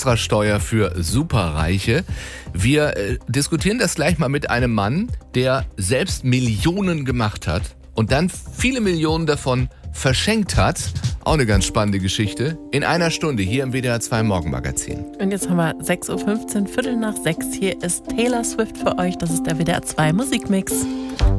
Extrasteuer für Superreiche. Wir diskutieren das gleich mal mit einem Mann, der selbst Millionen gemacht hat und dann viele Millionen davon verschenkt hat. Auch eine ganz spannende Geschichte. In einer Stunde hier im WDR 2 Morgenmagazin. Und jetzt haben wir 6.15 Uhr, 5:15. Hier ist Taylor Swift für euch. Das ist der WDR 2 Musikmix.